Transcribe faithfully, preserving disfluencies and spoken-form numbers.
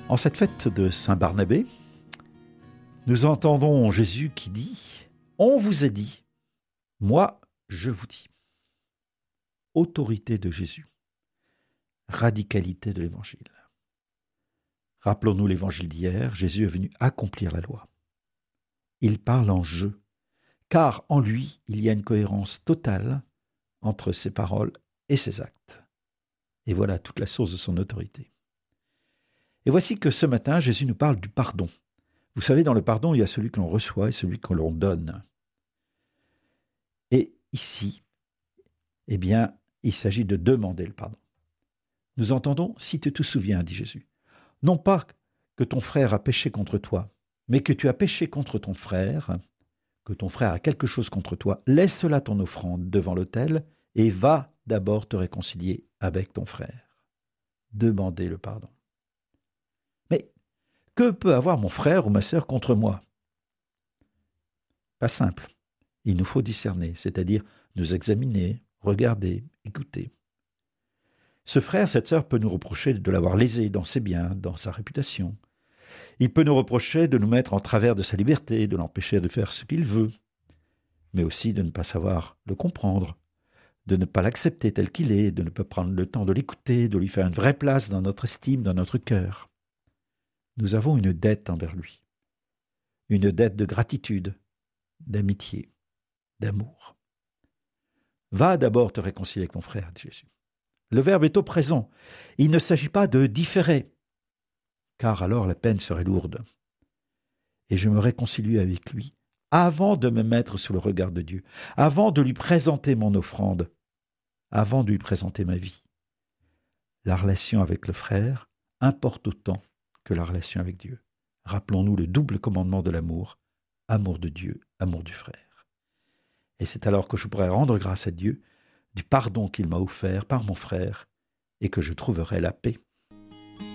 En cette fête de Saint Barnabé, nous entendons Jésus qui dit « On vous a dit, moi je vous dis ». Autorité de Jésus, radicalité de l'Évangile. Rappelons-nous l'Évangile d'hier, Jésus est venu accomplir la loi. Il parle en « je », car en lui, il y a une cohérence totale entre ses paroles et ses actes. Et voilà toute la source de son autorité. Et voici que ce matin, Jésus nous parle du pardon. Vous savez, dans le pardon, il y a celui que l'on reçoit et celui que l'on donne. Et ici, eh bien, il s'agit de demander le pardon. Nous entendons « si tu te souviens », dit Jésus. Non pas que ton frère a péché contre toi, mais que tu as péché contre ton frère, que ton frère a quelque chose contre toi, laisse là ton offrande devant l'autel et va d'abord te réconcilier avec ton frère. Demander le pardon. Mais que peut avoir mon frère ou ma sœur contre moi ? Pas simple. Il nous faut discerner, c'est-à-dire nous examiner, regarder, écouter. Ce frère, cette sœur peut nous reprocher de l'avoir lésé dans ses biens, dans sa réputation. Il peut nous reprocher de nous mettre en travers de sa liberté, de l'empêcher de faire ce qu'il veut, mais aussi de ne pas savoir le comprendre, de ne pas l'accepter tel qu'il est, de ne pas prendre le temps de l'écouter, de lui faire une vraie place dans notre estime, dans notre cœur. Nous avons une dette envers lui, une dette de gratitude, d'amitié, d'amour. Va d'abord te réconcilier avec ton frère, dit Jésus. Le verbe est au présent. Il ne s'agit pas de différer, car alors la peine serait lourde. Et je me réconcilie avec lui avant de me mettre sous le regard de Dieu, avant de lui présenter mon offrande, avant de lui présenter ma vie. La relation avec le frère importe autant que la relation avec Dieu. Rappelons-nous le double commandement de l'amour, amour de Dieu, amour du frère. Et c'est alors que je pourrai rendre grâce à Dieu du pardon qu'il m'a offert par mon frère et que je trouverai la paix.